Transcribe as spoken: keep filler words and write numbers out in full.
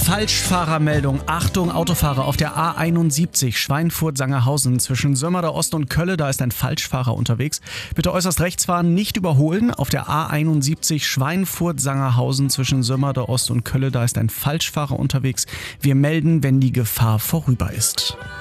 Falschfahrermeldung. Achtung, Autofahrer auf der A einundsiebzig Schweinfurt-Sangerhausen zwischen Sömmerda Ost und Kölle. Da ist ein Falschfahrer unterwegs. Bitte äußerst rechts fahren, nicht überholen. Auf der A einundsiebzig Schweinfurt-Sangerhausen zwischen Sömmerda Ost und Kölle. Da ist ein Falschfahrer unterwegs. Wir melden, wenn die Gefahr vorüber ist.